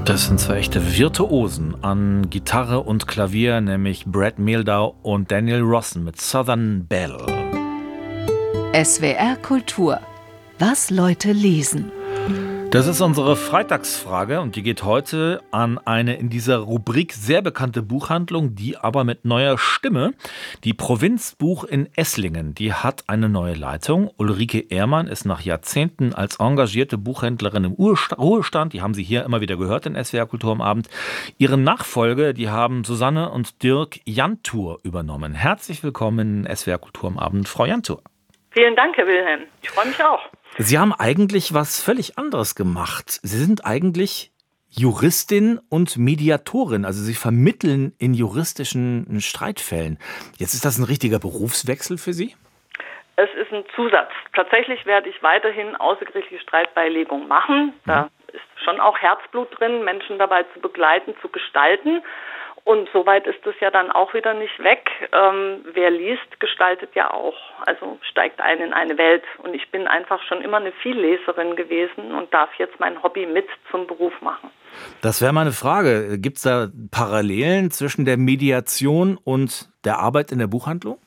Das sind zwei echte Virtuosen an Gitarre und Klavier, nämlich Brad Mehldau und Daniel Rossen mit Southern Belle. SWR Kultur. Was Leute lesen. Das ist unsere Freitagsfrage und die geht heute an eine in dieser Rubrik sehr bekannte Buchhandlung, die aber mit neuer Stimme. Die Provinzbuch in Esslingen, die hat eine neue Leitung. Ulrike Ehrmann ist nach Jahrzehnten als engagierte Buchhändlerin im Ruhestand. Die haben Sie hier immer wieder gehört in SWR Kultur am Abend. Ihre Nachfolge, die haben Susanne und Dirk Jantur übernommen. Herzlich willkommen in SWR Kultur am Abend, Frau Jantur. Vielen Dank, Herr Wilhelm. Ich freue mich auch. Sie haben eigentlich was völlig anderes gemacht. Sie sind eigentlich Juristin und Mediatorin. Also Sie vermitteln in juristischen Streitfällen. Jetzt ist das ein richtiger Berufswechsel für Sie? Es ist ein Zusatz. Tatsächlich werde ich weiterhin außergerichtliche Streitbeilegung machen. Da ist schon auch Herzblut drin, Menschen dabei zu begleiten, zu gestalten. Und soweit ist es ja dann auch wieder nicht weg. Wer liest, gestaltet ja auch. Also steigt ein in eine Welt. Und ich bin einfach schon immer eine Vielleserin gewesen und darf jetzt mein Hobby mit zum Beruf machen. Das wäre meine Frage. Gibt es da Parallelen zwischen der Mediation und der Arbeit in der Buchhandlung?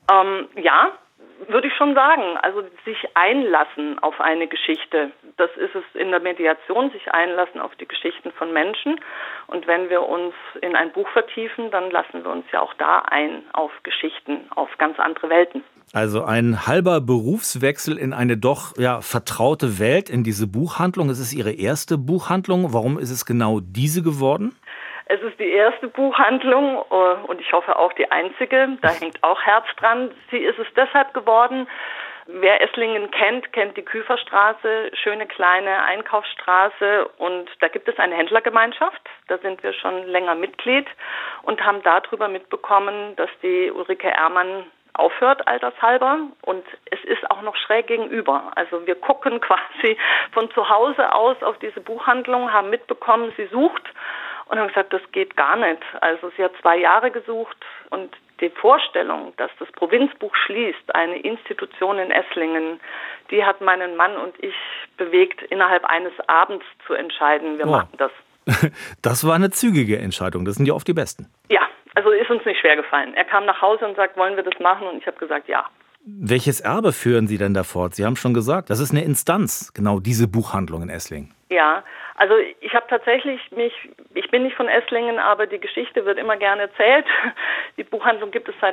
Ja, würde ich schon sagen. Also sich einlassen auf eine Geschichte. Das ist es in der Mediation, sich einlassen auf die Geschichten von Menschen. Und wenn wir uns in ein Buch vertiefen, dann lassen wir uns ja auch da ein auf Geschichten, auf ganz andere Welten. Also ein halber Berufswechsel in eine doch vertraute Welt, in diese Buchhandlung. Es ist Ihre erste Buchhandlung. Warum ist es genau diese geworden? Es ist die erste Buchhandlung und ich hoffe auch die einzige. Da hängt auch Herz dran. Sie ist es deshalb geworden. Wer Esslingen kennt, kennt die Küferstraße, schöne kleine Einkaufsstraße, und da gibt es eine Händlergemeinschaft. Da sind wir schon länger Mitglied und haben darüber mitbekommen, dass die Ulrike Ehrmann aufhört, altershalber, und es ist auch noch schräg gegenüber. Also wir gucken quasi von zu Hause aus auf diese Buchhandlung, haben mitbekommen, sie sucht, und haben gesagt, das geht gar nicht. Also sie hat 2 Jahre gesucht, und die Vorstellung, dass das Provinzbuch schließt, eine Institution in Esslingen, die hat meinen Mann und ich bewegt, innerhalb eines Abends zu entscheiden, wir machen das. Das war eine zügige Entscheidung, das sind ja oft die besten. Ja, also ist uns nicht schwer gefallen. Er kam nach Hause und sagt, wollen wir das machen? Und ich habe gesagt, ja. Welches Erbe führen Sie denn da fort? Sie haben schon gesagt, das ist eine Instanz, genau diese Buchhandlung in Esslingen. Ja, also ich habe tatsächlich ich bin nicht von Esslingen, aber die Geschichte wird immer gerne erzählt. Die Buchhandlung gibt es seit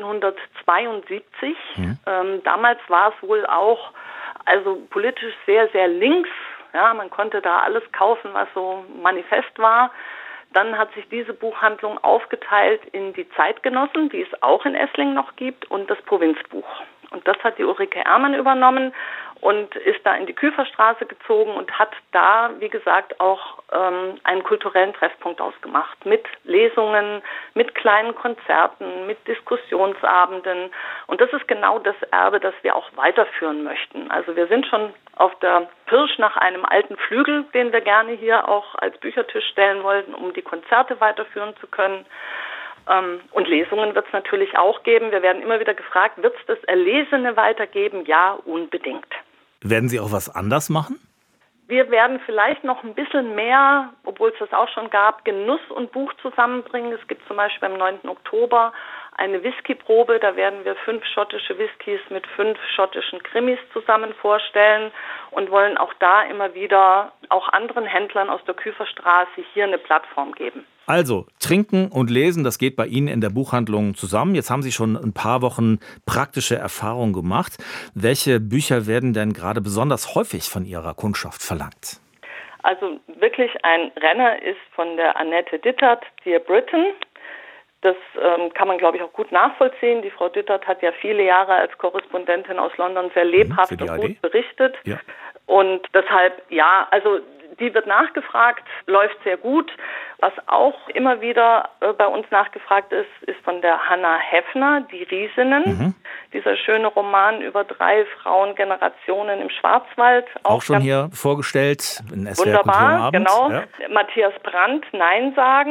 1972. Damals war es wohl auch politisch sehr, sehr links. Ja, man konnte da alles kaufen, was so manifest war. Dann hat sich diese Buchhandlung aufgeteilt in die Zeitgenossen, die es auch in Esslingen noch gibt, und das Provinzbuch. Und das hat die Ulrike Ehrmann übernommen und ist da in die Küferstraße gezogen und hat da, wie gesagt, auch einen kulturellen Treffpunkt ausgemacht. Mit Lesungen, mit kleinen Konzerten, mit Diskussionsabenden. Und das ist genau das Erbe, das wir auch weiterführen möchten. Also wir sind schon auf der Pirsch nach einem alten Flügel, den wir gerne hier auch als Büchertisch stellen wollten, um die Konzerte weiterführen zu können. Und Lesungen wird es natürlich auch geben. Wir werden immer wieder gefragt, wird es das Erlesene weitergeben? Ja, unbedingt. Werden Sie auch was anders machen? Wir werden vielleicht noch ein bisschen mehr, obwohl es das auch schon gab, Genuss und Buch zusammenbringen. Es gibt zum Beispiel am 9. Oktober eine Whiskyprobe. Da werden wir 5 schottische Whiskys mit 5 schottischen Krimis zusammen vorstellen und wollen auch da immer wieder auch anderen Händlern aus der Küferstraße hier eine Plattform geben. Also, trinken und lesen, das geht bei Ihnen in der Buchhandlung zusammen. Jetzt haben Sie schon ein paar Wochen praktische Erfahrung gemacht. Welche Bücher werden denn gerade besonders häufig von Ihrer Kundschaft verlangt? Also wirklich ein Renner ist von der Annette Dittert, Dear Britain. Das kann man, glaube ich, auch gut nachvollziehen. Die Frau Dittert hat ja viele Jahre als Korrespondentin aus London sehr lebhaft und gut berichtet. Ja. Und deshalb, die wird nachgefragt, läuft sehr gut. Was auch immer wieder bei uns nachgefragt ist, ist von der Hannah Heffner, Die Riesinnen. Dieser schöne Roman über 3 Frauengenerationen im Schwarzwald. Auch schon hier vorgestellt in SWR Wunderbar, Kultur am Abend. Genau. Ja. Matthias Brandt, Nein sagen.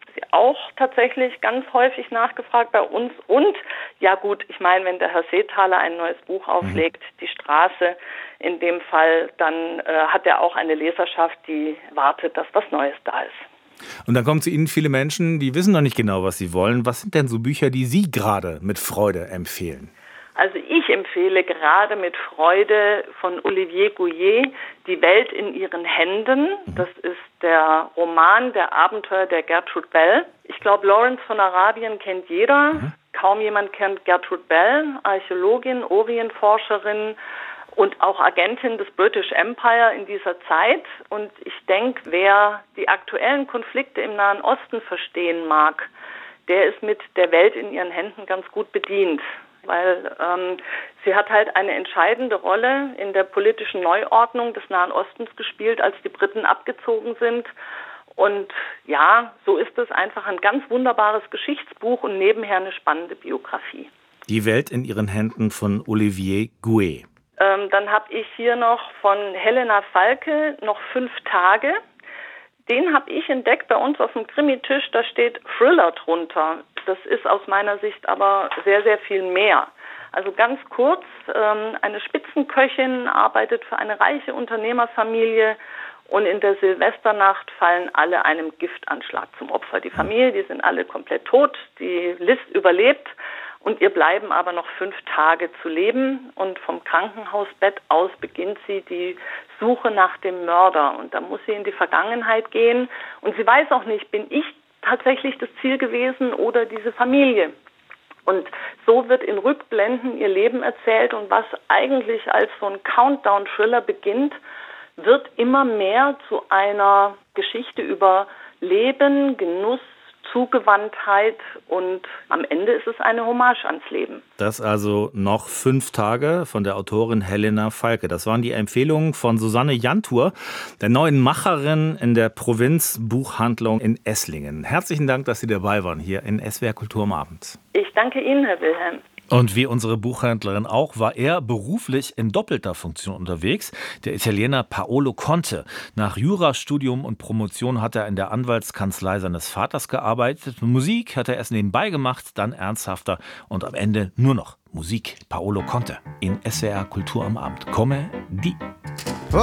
sie auch tatsächlich ganz häufig nachgefragt bei uns. Und ja gut, ich meine, wenn der Herr Seethaler ein neues Buch auflegt, Die Straße, in dem Fall, dann hat er auch eine Leserschaft, die wartet, dass was Neues da ist. Und dann kommen zu Ihnen viele Menschen, die wissen noch nicht genau, was sie wollen. Was sind denn so Bücher, die Sie gerade mit Freude empfehlen? Also ich empfehle gerade mit Freude von Olivier Gouillet Die Welt in ihren Händen. Das ist der Roman der Abenteuer der Gertrude Bell. Ich glaube, Lawrence von Arabien kennt jeder. Kaum jemand kennt Gertrude Bell, Archäologin, Orientforscherin und auch Agentin des British Empire in dieser Zeit. Und ich denke, wer die aktuellen Konflikte im Nahen Osten verstehen mag, der ist mit Der Welt in ihren Händen ganz gut bedient. Weil sie hat halt eine entscheidende Rolle in der politischen Neuordnung des Nahen Ostens gespielt, als die Briten abgezogen sind. Und ja, so ist es einfach ein ganz wunderbares Geschichtsbuch und nebenher eine spannende Biografie. Die Welt in ihren Händen von Olivier Gouillet. Dann habe ich hier noch von Helena Falke noch 5 Tage. Den habe ich entdeckt bei uns auf dem Krimi-Tisch, da steht Thriller drunter. Das ist aus meiner Sicht aber sehr, sehr viel mehr. Also ganz kurz, eine Spitzenköchin arbeitet für eine reiche Unternehmerfamilie und in der Silvesternacht fallen alle einem Giftanschlag zum Opfer. Die Familie, die sind alle komplett tot, die Liz überlebt und ihr bleiben aber noch 5 Tage zu leben. Und vom Krankenhausbett aus beginnt sie die Suche nach dem Mörder. Und da muss sie in die Vergangenheit gehen. Und sie weiß auch nicht, bin ich tatsächlich das Ziel gewesen oder diese Familie. Und so wird in Rückblenden ihr Leben erzählt. Und was eigentlich als so ein Countdown-Thriller beginnt, wird immer mehr zu einer Geschichte über Leben, Genuss, Zugewandtheit und am Ende ist es eine Hommage ans Leben. Das also noch 5 Tage von der Autorin Helena Falke. Das waren die Empfehlungen von Susanne Jantur, der neuen Macherin in der Provinzbuchhandlung in Esslingen. Herzlichen Dank, dass Sie dabei waren hier in SWR Kultur am Abend. Ich danke Ihnen, Herr Wilhelm. Und wie unsere Buchhändlerin auch, war er beruflich in doppelter Funktion unterwegs. Der Italiener Paolo Conte. Nach Jurastudium und Promotion hat er in der Anwaltskanzlei seines Vaters gearbeitet. Musik hat er erst nebenbei gemacht, dann ernsthafter und am Ende nur noch Musik. Paolo Conte in SWR Kultur am Abend. Come di.